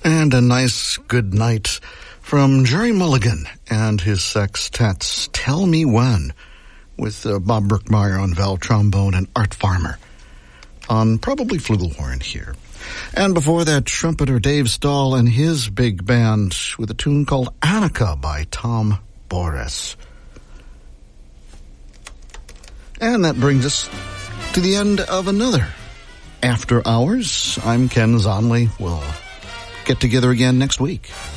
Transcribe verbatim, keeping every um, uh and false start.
And a nice good night from Jerry Mulligan and his sextets, Tell Me When, with uh, Bob Brookmeyer on valve trombone and Art Farmer on probably flugelhorn here. And before that, trumpeter Dave Stahl and his big band with a tune called Annika by Tom Boris. And that brings us to the end of another After Hours. I'm Ken Zonley. We'll get together again next week.